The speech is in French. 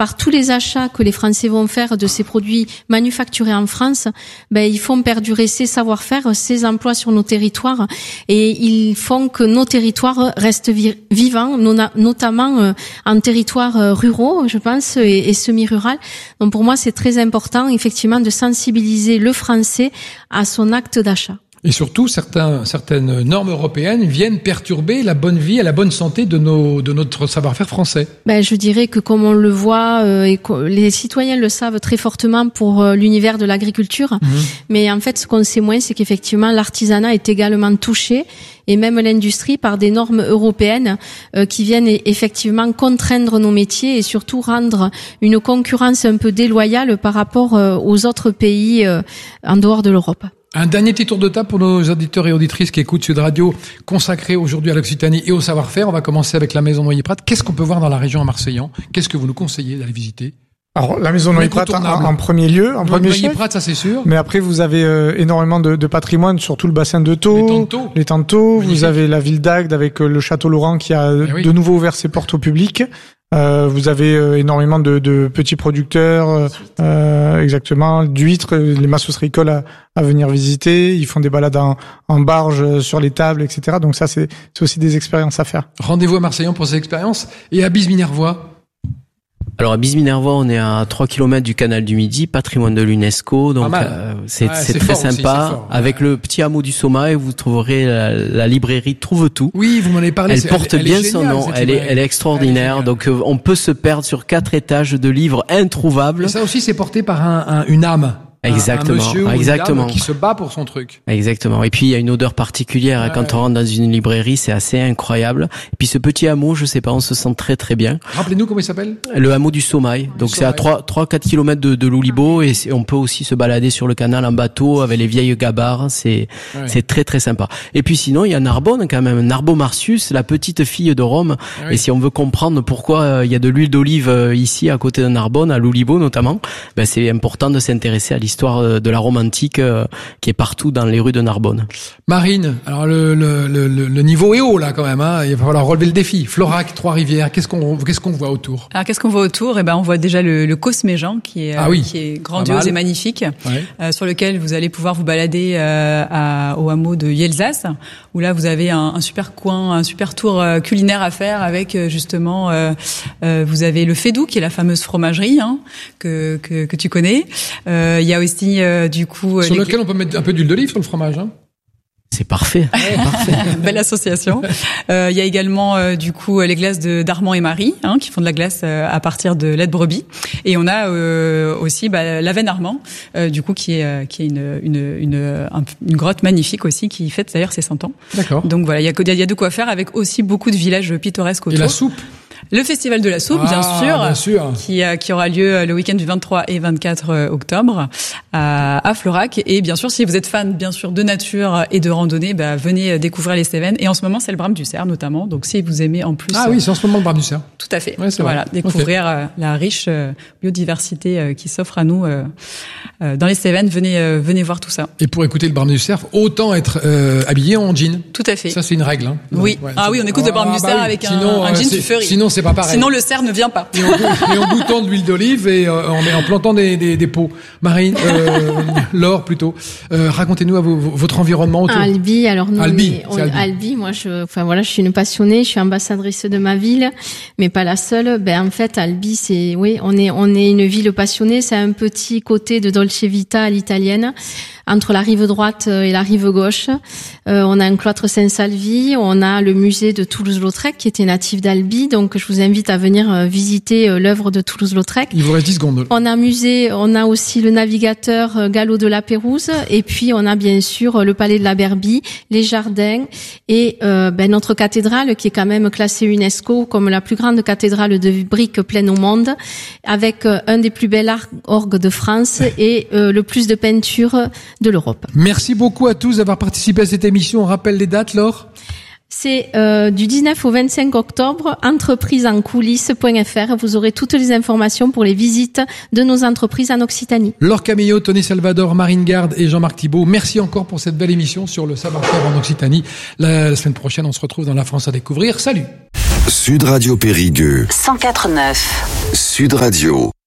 par tous les achats que les Français vont faire de ces produits manufacturés en France, ils font perdurer ces savoir-faire, ces emplois sur nos territoires, et ils font que nos territoires restent vivants, notamment en territoires ruraux, je pense, et semi-rural. Donc pour moi, c'est très important, effectivement, de sensibiliser le Français à son acte d'achat. Et surtout, certaines normes européennes viennent perturber la bonne vie et la bonne santé de notre savoir-faire français. Je dirais que comme on le voit, et les citoyens le savent très fortement pour l'univers de l'agriculture, mais en fait, ce qu'on sait moins, c'est qu'effectivement, l'artisanat est également touché, et même l'industrie, par des normes européennes qui viennent effectivement contraindre nos métiers et surtout rendre une concurrence un peu déloyale par rapport aux autres pays en dehors de l'Europe. Un dernier petit tour de table pour nos auditeurs et auditrices qui écoutent Sud Radio, consacré aujourd'hui à l'Occitanie et au savoir-faire. On va commencer avec la Maison Noyer-Prat. Qu'est-ce qu'on peut voir dans la région à Marseillan? Qu'est-ce que vous nous conseillez d'aller visiter? Alors, la Maison Noyer-Prat en premier lieu, en premier chef. Noyer-Prat, ça c'est sûr. Mais après, vous avez énormément de patrimoine sur tout le bassin de Thau. Les Tanteaux. Vous avez la ville d'Agde avec le Château Laurent qui a de nouveau ouvert ses portes au public. Vous avez énormément de petits producteurs, exactement, d'huîtres, les massos ricoles à venir visiter. Ils font des balades en barge sur les tables, etc. Donc ça, c'est aussi des expériences à faire. Rendez-vous à Marseillan pour ces expériences. Et à Bise-Minervois? Alors à Bise-Minervois, on est à 3 km du canal du Midi, patrimoine de l'UNESCO, donc c'est très sympa. Aussi, avec le petit hameau du Sommail, vous trouverez la librairie Trouve Tout. Oui, vous m'en avez parlé. Elle porte bien son nom, elle est extraordinaire. Donc on peut se perdre sur 4 étages de livres introuvables. Et ça aussi, c'est porté par une âme. Exactement, un monsieur ou exactement. Une dame qui se bat pour son truc. Exactement. Et puis il y a une odeur particulière quand on rentre dans une librairie, c'est assez incroyable. Et puis ce petit hameau, je sais pas, on se sent très très bien. Rappelez-nous comment il s'appelle? Le hameau du Sommail. Donc c'est à 3-4 km de Loulibo, et on peut aussi se balader sur le canal en bateau avec les vieilles gabarres. C'est très très sympa. Et puis sinon, il y a Narbonne quand même, Narbo-Martius, la petite fille de Rome. Et si on veut comprendre pourquoi il y a de l'huile d'olive ici à côté de Narbonne, à Loulibo notamment, c'est important de s'intéresser à l'histoire de la Rome antique qui est partout dans les rues de Narbonne. Marine, alors le niveau est haut là quand même, il va falloir relever le défi. Florac, Trois-Rivières, qu'est-ce qu'on voit autour? Alors qu'est-ce qu'on voit autour? On voit déjà le Cosméjean qui est grandiose et magnifique, sur lequel vous allez pouvoir vous balader au hameau de Yelzas, où là vous avez un super coin, un super tour culinaire à faire avec justement vous avez le Fédou qui est la fameuse fromagerie que tu connais. Il y a aussi du coup sur lequel on peut mettre un peu d'huile d'olive sur le fromage. C'est parfait. Parfait. Belle association. Il y a également du coup les glaces d'Armand et Marie qui font de la glace à partir de lait de brebis, et on a aussi l'Aven Armand du coup qui est une grotte magnifique aussi qui fête d'ailleurs ses 100 ans. D'accord. Donc voilà, il y a de quoi faire avec aussi beaucoup de villages pittoresques autour. Et la soupe? Le festival de la soupe, bien sûr. Qui aura lieu le week-end du 23 et 24 octobre à Florac. Et bien sûr, si vous êtes fan, bien sûr, de nature et de randonnée, venez découvrir les Cévennes. Et en ce moment, c'est le Brame du Cerf, notamment. Donc, si vous aimez en plus. Ah oui, c'est en ce moment le Brame du Cerf. Tout à fait. Ouais, voilà. Découvrir la riche biodiversité qui s'offre à nous dans les Cévennes. Venez voir tout ça. Et pour écouter le Brame du Cerf, autant être habillé en jean. Tout à fait. Ça, c'est une règle. Oui. Ouais. Ah oui, on écoute le Brame du Cerf avec un jean Sufferi. Sinon, c'est pas pareil. Sinon, le cerf ne vient pas. Et en goûtant de l'huile d'olive et en plantant des pots. Marine, Laure plutôt. Racontez-nous votre environnement autour. Albi, alors nous, Albi, moi je suis une passionnée, je suis ambassadrice de ma ville, mais pas la seule. En fait, Albi, on est une ville passionnée, c'est un petit côté de Dolce Vita à l'italienne. Entre la rive droite et la rive gauche, on a un cloître Saint-Salvi, on a le musée de Toulouse-Lautrec qui était natif d'Albi, donc je vous invite à venir visiter l'œuvre de Toulouse-Lautrec. Il vous reste 10 secondes. On a aussi le navigateur Gallo de la Pérouse, et puis on a bien sûr le palais de la Berbie, les jardins et notre cathédrale qui est quand même classée UNESCO comme la plus grande cathédrale de briques pleine au monde, avec un des plus bels orgues de France et le plus de peintures de l'Europe. Merci beaucoup à tous d'avoir participé à cette émission. On rappelle les dates, Laure? C'est du 19 au 25 octobre, entreprisesencoulisses.fr. Vous aurez toutes les informations pour les visites de nos entreprises en Occitanie. Laure Camillo, Tony Salvador, Marine Garde et Jean-Marc Thibault, merci encore pour cette belle émission sur le savoir-faire en Occitanie. La semaine prochaine, on se retrouve dans La France à découvrir. Salut! Sud Radio Périgueux. 104.9. Sud Radio.